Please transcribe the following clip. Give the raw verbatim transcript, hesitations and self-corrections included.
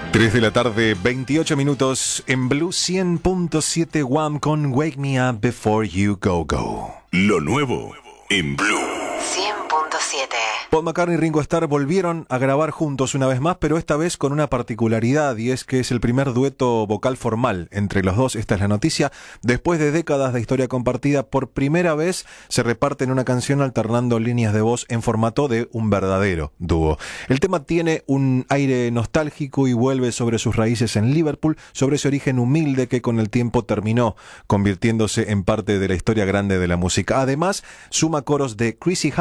tres de la tarde, veintiocho minutos, en Blue cien punto siete Wham con Wake Me Up Before You Go Go. Lo nuevo en Blue cien punto siete. Paul McCartney y Ringo Starr volvieron a grabar juntos una vez más, pero esta vez con una particularidad, y es que es el primer dueto vocal formal entre los dos. Esta es la noticia. Después de décadas de historia compartida, por primera vez se reparten una canción alternando líneas de voz en formato de un verdadero dúo. El tema tiene un aire nostálgico y vuelve sobre sus raíces en Liverpool, sobre ese origen humilde que con el tiempo terminó convirtiéndose en parte de la historia grande de la música. Además, suma coros de Chrissie